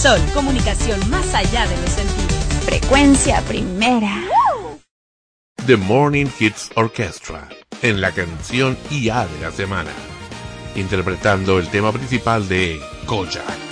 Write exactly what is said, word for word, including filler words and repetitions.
Sol, comunicación más allá de los sentidos. Frecuencia primera. The Morning Hits Orchestra, en la canción I A de la semana, interpretando el tema principal de Kojak.